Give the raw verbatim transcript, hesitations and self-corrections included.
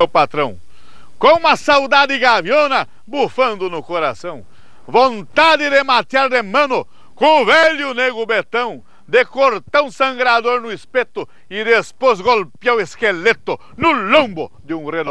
meu patrão, com uma saudade gaviona bufando no coração, vontade de matear de mano com o velho nego Betão, de cortar um sangrador no espeto e depois golpear o esqueleto no lombo de um reno.